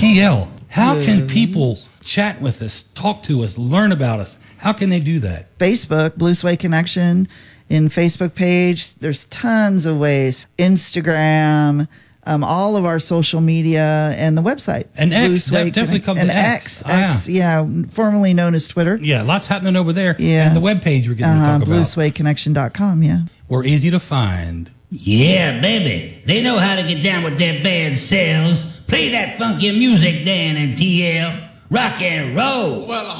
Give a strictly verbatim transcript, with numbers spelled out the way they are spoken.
T L, how Yeah. can people chat with us, talk to us, learn about us? How can they do that? Facebook, Blue Sway Connection, in Facebook page. There's tons of ways. Instagram, um, all of our social media, and the website. And Blue X, Sway that definitely Connect- come to and X. X, Ah, X, yeah, formerly known as Twitter. Yeah, lots happening over there. Yeah. And the webpage we're getting Uh-huh, to talk blue about. sway connection dot com, yeah. We're easy to find. Yeah, baby. They know how to get down with their bad selves. Play that funky music, Dan and T L. Rock and roll. Well,